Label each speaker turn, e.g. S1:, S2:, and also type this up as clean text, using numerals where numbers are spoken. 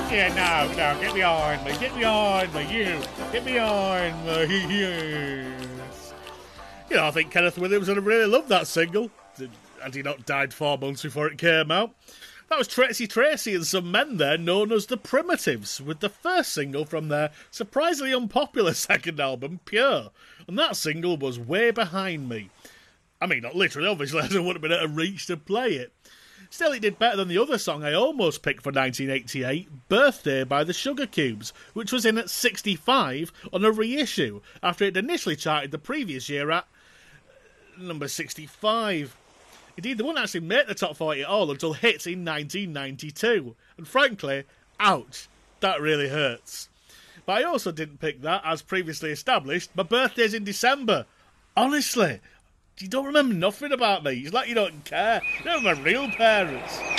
S1: Yeah, no, get behind me, you. Get behind me, yes. You know, I think Kenneth Williams would have really loved that single. Had he not died 4 months before it came out. That was Tracy Tracy and some men there known as the Primitives, with the first single from their surprisingly unpopular second album, Pure. And that single was Way Behind Me. I mean, not literally, obviously, as I wouldn't have been able to reach to play it. Still, it did better than the other song I almost picked for 1988, Birthday by the Sugar Cubes, which was in at 65 on a reissue, after it initially charted the previous year at number 65. Indeed, they wouldn't actually make the top 40 at all until hits in 1992. And frankly, ouch, that really hurts. But I also didn't pick that, as previously established. My birthday's in December. Honestly, you don't remember nothing about me. It's like you don't care. They're my real parents.